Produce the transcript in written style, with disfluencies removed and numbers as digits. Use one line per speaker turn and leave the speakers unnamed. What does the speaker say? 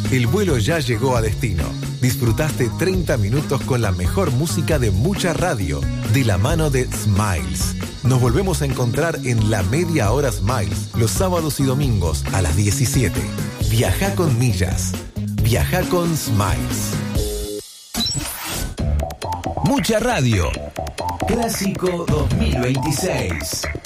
El vuelo ya llegó a destino. Disfrutaste 30 minutos con la mejor música de mucha radio, de la mano de Smiles. Nos volvemos a encontrar en la Media Hora Smiles, los sábados y domingos a las 17. Viaja con millas. Viaja con Smiles.
Mucha radio. Clásico 2026.